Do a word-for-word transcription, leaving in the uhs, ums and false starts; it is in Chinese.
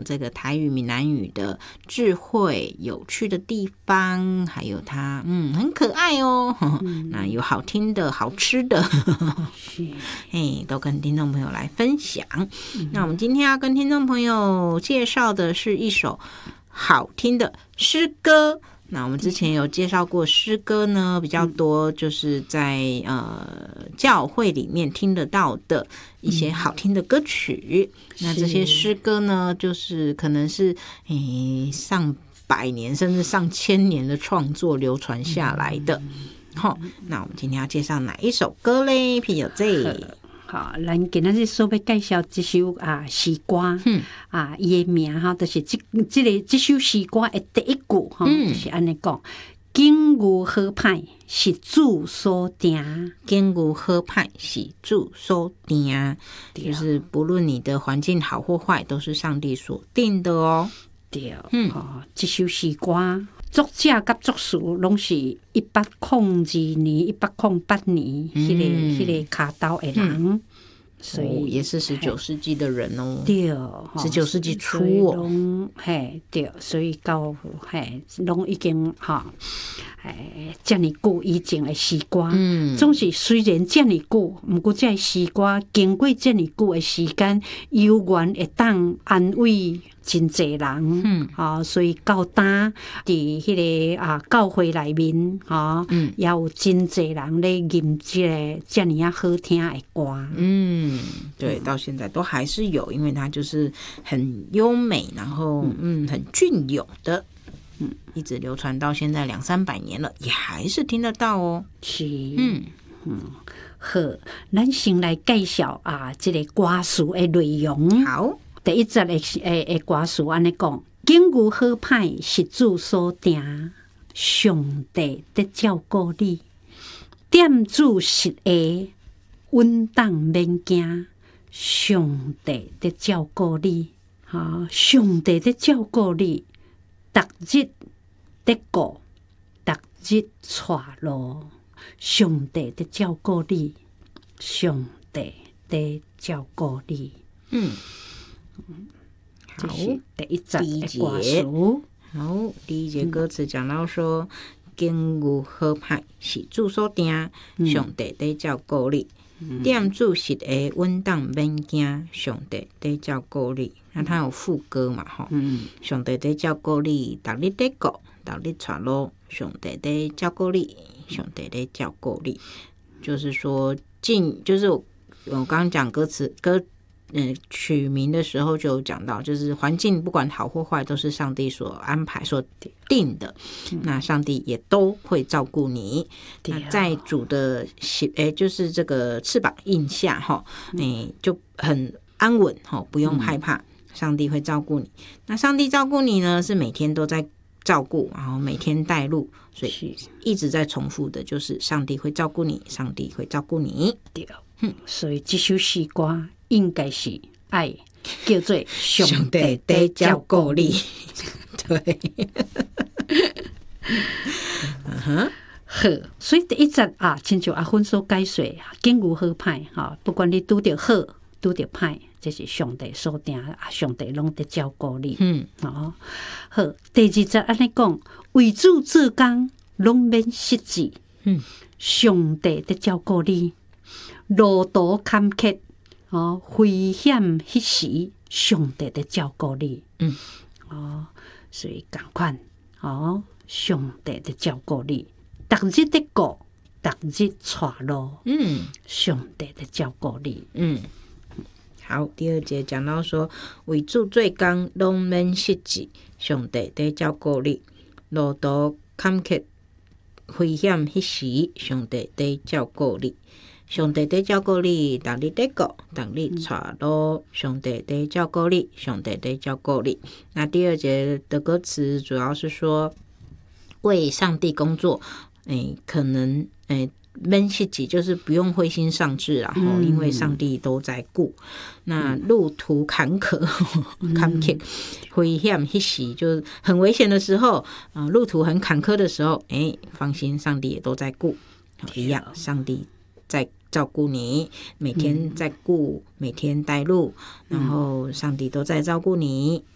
享这个台语闽南语的智慧有趣的地方，还有它嗯很可爱哦、嗯、那有好听的好吃的嘿都跟听众朋友来分享、嗯、那我们今天要跟听众朋友介绍的是一首好听的诗歌。那我们之前有介绍过诗歌呢，比较多就是在呃教会里面听得到的一些好听的歌曲、嗯、那这些诗歌呢就是可能是诶上百年甚至上千年的创作流传下来的、嗯哦、那我们今天要介绍哪一首歌嘞？啤酒这好，咱今仔日所要介绍这首啊诗歌，嗯啊，伊的名哈，就是这这个这首诗歌的第一句哈、嗯，就是安尼讲：境遇好歹是主所定， 境遇好歹是主所定，就是不论你的环境好或坏，都是上帝所定的哦。 对，嗯，哦，这首诗歌。作者甲作词拢是一八零二年、一八零八年，迄、那个、迄、嗯、个卡刀的人，嗯、所以、 哦、也是十九世纪的人哦。 对， 十九世纪初哦，嘿，对，所以到嘿，拢已经哈，哎，这么久以前的诗歌，嗯，总是虽然这么久，不过这诗歌经过这么久的时间，有缘会当安慰。真侪人，嗯，啊，所以到当伫迄个啊教会内面，哈，嗯，也有真侪人咧吟这个这么啊好听的歌， 嗯，对，到现在都还是有，因为它就是很优美，然后嗯很隽永的，嗯，一直流传到现在两三百年了，也还是听得到哦。 是，嗯嗯，好，咱先来介绍啊，这个歌词的内容。 好。 第一节的诶诶歌词安尼讲，境遇好歹是主所定，上帝得照顾你，店主实下，稳当免惊，上帝得照顾你，哈，上帝得照顾你，逐日得顾，逐日带路，上帝得照顾你，上帝得照顾你，嗯。 好， 第一节的歌词。好，第一节歌词讲到说，境遇好歹是主所定，上帝在照顾你。店主实下，稳当免惊，上帝在照顾你。那它有副歌嘛？吼、嗯，上帝在照顾你，逐日在顾，逐日带路，上帝在照顾你，上帝在照顾你。就是说，进就是我我刚刚讲歌词歌。嗯，取名的时候就有讲到，就是环境不管好或坏，都是上帝所安排、所定的。嗯、那上帝也都会照顾你。那在主的诶，就是这个翅膀印下哈，你就很安稳哈，不用害怕，嗯、上帝会照顾你。那上帝照顾你呢，是每天都在照顾，然后每天带路，所以一直在重复的，就是上帝会照顾你，上帝会照顾你。 对，嗯，所以这首诗歌。应该是爱叫做上帝在照顾你， 对，嗯哼， 好，所以第一节啊，亲像阿芬所解说，境遇好歹哈，不管你拄着好，拄着歹，这是上帝所定，啊，上帝拢在照顾你，嗯，哦，好，第二节安尼讲，为主做工，拢免失志，嗯，上帝在照顾你，路途坎坷。哦，危险迄时，上帝在照顾你。嗯，哦，所以同款，哦，上帝在照顾你，逐日在顾，逐日带路。嗯，上帝在照顾你。嗯， 好，第二节讲到说，为主做工，拢免失志，上帝在照顾你，路途坎坷，危险迄时，上帝在照顾你。上帝在照顾你，逐日在顾，逐日带路。上帝在照顾你，上帝在照顾你。那第二节的歌词主要是说，为上帝工作，诶，可能诶，免失志就是不用灰心丧志，然后、嗯、因为上帝都在顾。那路途坎坷，坎坷、危险迄时，就是很危险的时候，啊、呃，路途很坎坷的时候，诶，放心，上帝也都在顾，一样，上帝在照顾你，每天在顾，嗯、每天带路，然后上帝都在照顾你。